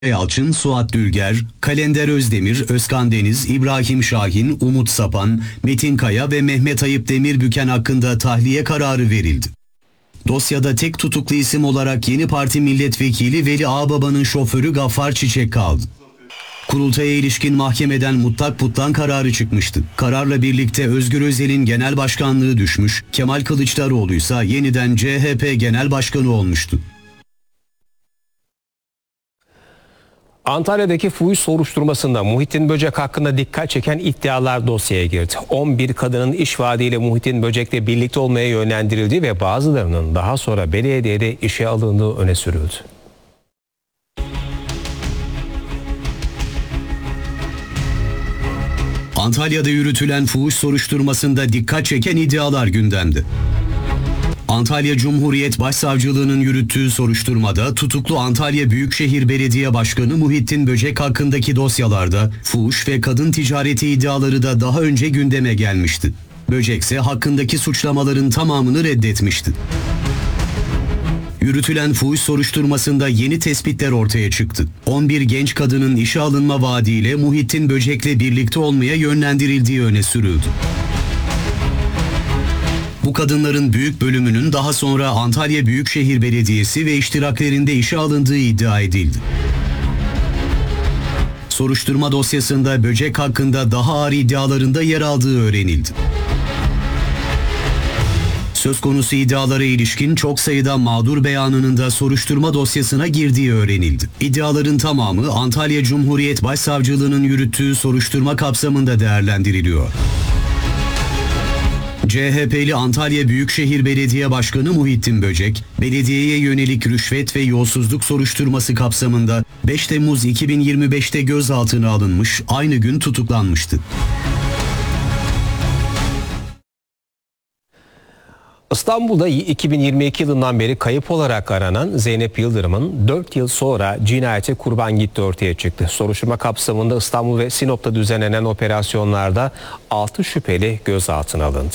Yalçın, Suat Dülger, Kalender Özdemir, Özkan Deniz, İbrahim Şahin, Umut Sapan, Metin Kaya ve Mehmet Ayıp Demirbüken hakkında tahliye kararı verildi. Dosyada tek tutuklu isim olarak yeni parti milletvekili Veli Ağbaba'nın şoförü Gaffar Çiçek kaldı. Kurultaya ilişkin mahkemeden mutlak putlan kararı çıkmıştı. Kararla birlikte Özgür Özel'in genel başkanlığı düşmüş, Kemal Kılıçdaroğlu ise yeniden CHP genel başkanı olmuştu. Antalya'daki fuhuş soruşturmasında Muhittin Böcek hakkında dikkat çeken iddialar dosyaya girdi. 11 kadının iş vaadiyle Muhittin Böcek'le birlikte olmaya yönlendirildiği ve bazılarının daha sonra belediyede işe alındığı öne sürüldü. Antalya'da yürütülen fuhuş soruşturmasında dikkat çeken iddialar gündemde. Antalya Cumhuriyet Başsavcılığı'nın yürüttüğü soruşturmada tutuklu Antalya Büyükşehir Belediye Başkanı Muhittin Böcek hakkındaki dosyalarda fuhuş ve kadın ticareti iddiaları da daha önce gündeme gelmişti. Böcek ise hakkındaki suçlamaların tamamını reddetmişti. Yürütülen fuhuş soruşturmasında yeni tespitler ortaya çıktı. 11 genç kadının işe alınma vaadiyle Muhittin Böcek'le birlikte olmaya yönlendirildiği öne sürüldü. Bu kadınların büyük bölümünün daha sonra Antalya Büyükşehir Belediyesi ve iştiraklerinde işe alındığı iddia edildi. Soruşturma dosyasında Böcek hakkında daha ağır iddialarında yer aldığı öğrenildi. Söz konusu iddialara ilişkin çok sayıda mağdur beyanının da soruşturma dosyasına girdiği öğrenildi. İddiaların tamamı Antalya Cumhuriyet Başsavcılığı'nın yürüttüğü soruşturma kapsamında değerlendiriliyor. CHP'li Antalya Büyükşehir Belediye Başkanı Muhittin Böcek, belediyeye yönelik rüşvet ve yolsuzluk soruşturması kapsamında 5 Temmuz 2025'te gözaltına alınmış, aynı gün tutuklanmıştı. İstanbul'da 2022 yılından beri kayıp olarak aranan Zeynep Yıldırım'ın 4 yıl sonra cinayete kurban gittiği ortaya çıktı. Soruşturma kapsamında İstanbul ve Sinop'ta düzenlenen operasyonlarda 6 şüpheli gözaltına alındı.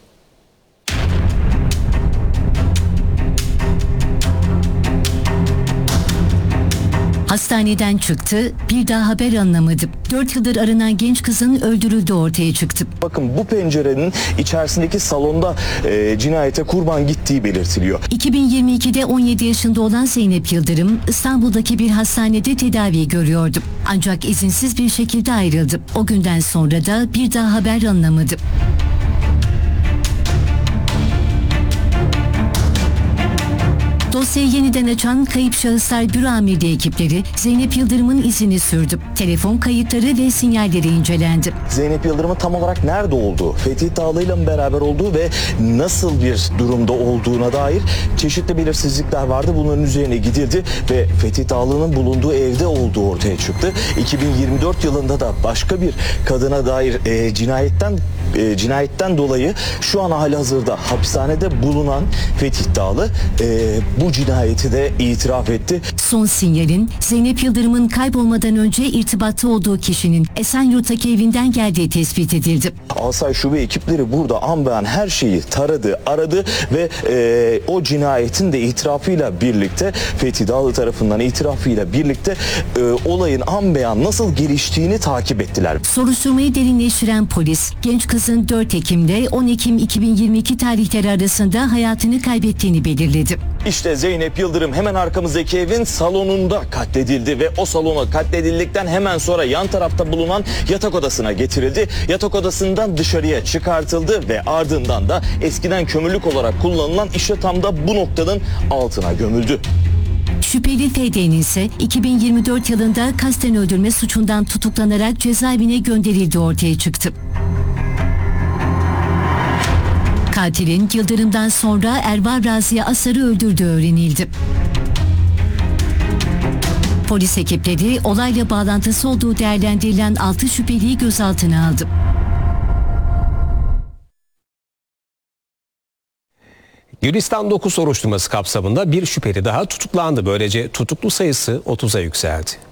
Hastaneden çıktı, bir daha haber alınamadı. 4 yıldır aranan genç kızın öldürüldüğü ortaya çıktı. Bakın bu pencerenin içerisindeki salonda cinayete kurban gittiği belirtiliyor. 2022'de 17 yaşında olan Zeynep Yıldırım İstanbul'daki bir hastanede tedavi görüyordu. Ancak izinsiz bir şekilde ayrıldı. O günden sonra da bir daha haber alınamadı. Dosyayı yeniden açan Kayıp Şahıslar Büro Amirliği ekipleri Zeynep Yıldırım'ın izini sürdü. Telefon kayıtları ve sinyalleri incelendi. Zeynep Yıldırım'ın tam olarak nerede olduğu, Fethi Dağlı'yla mı beraber olduğu ve nasıl bir durumda olduğuna dair çeşitli belirsizlikler vardı. Bunların üzerine gidildi ve Fethi Dağlı'nın bulunduğu evde olduğu ortaya çıktı. 2024 yılında da başka bir kadına dair cinayetten dolayı şu an halihazırda hapishanede bulunan Fethi Dağlı bu cinayeti de itiraf etti. Son sinyalin Zeynep Yıldırım'ın kaybolmadan önce irtibatta olduğu kişinin Esenyurt'taki evinden geldiği tespit edildi. Asayiş Şube ekipleri burada an be an her şeyi taradı, aradı ve o cinayetin de itirafıyla birlikte Fethi Dağlı tarafından itirafıyla birlikte olayın an be an nasıl geliştiğini takip ettiler. Soruşturmayı derinleştiren polis genç kızın 4 Ekim'de 10 Ekim 2022 tarihleri arasında hayatını kaybettiğini belirledi. İşte Zeynep Yıldırım hemen arkamızdaki evin salonunda katledildi ve o salona katledildikten hemen sonra yan tarafta bulunan yatak odasına getirildi. Yatak odasından dışarıya çıkartıldı ve ardından da eskiden kömürlük olarak kullanılan işte tam da bu noktanın altına gömüldü. Şüpheli FD'nin ise 2024 yılında kasten öldürme suçundan tutuklanarak cezaevine gönderildiği ortaya çıktı. Katilin Yıldırım'dan sonra Erva Raziye Asar'ı öldürdüğü öğrenildi. Polis ekipleri olayla bağlantısı olduğu değerlendirilen 6 şüpheliyi gözaltına aldı. Gülistan 9 soruşturması kapsamında bir şüpheli daha tutuklandı. Böylece tutuklu sayısı 30'a yükseldi.